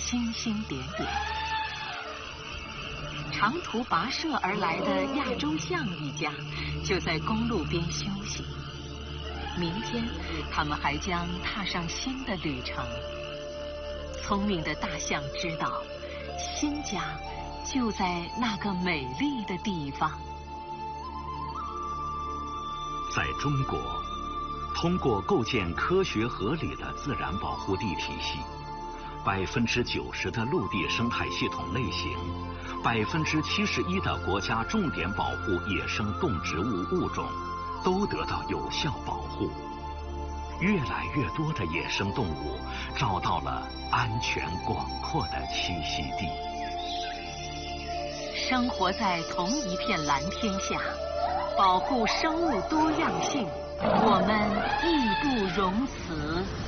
星星点点。长途跋涉而来的亚洲象一家就在公路边休息。明天，他们还将踏上新的旅程。聪明的大象知道，新家就在那个美丽的地方。 在中国，通过构建科学合理的自然保护地体系，90%的陆地生态系统类型，71%的国家重点保护野生动植物物种都得到有效保护。越来越多的野生动物找到了安全广阔的栖息地。 生活在同一片蓝天下，保护生物多样性，我们义不容辞。